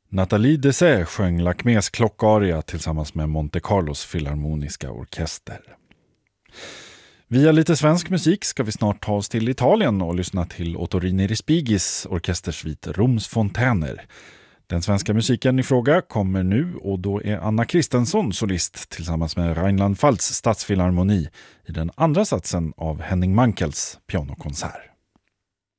Nathalie Dessay sjöng Lacmés klockaria tillsammans med Monte Carlos filharmoniska orkester. Via lite svensk musik ska vi snart ta oss till Italien och lyssna till Ottorino Respigis orkestersvit Roms fontäner. Den svenska musiken i fråga kommer nu och då är Anna Kristensson solist tillsammans med Rheinland-Pfalz stadsfilharmoni i den andra satsen av Henning Mankels pianokonsert.